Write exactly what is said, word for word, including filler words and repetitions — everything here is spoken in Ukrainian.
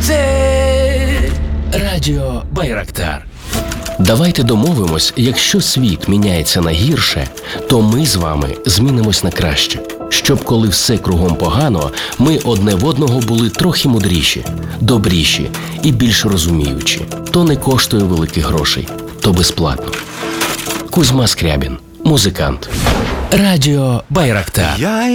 Радіо Байрактар. Давайте домовимось, якщо світ міняється на гірше, то ми з вами змінимось на краще. Щоб коли все кругом погано, ми одне в одного були трохи мудріші, добріші і більш розуміючі. То не коштує великих грошей, то безплатно. Кузьма Скрябін, музикант. Радіо Байрактар.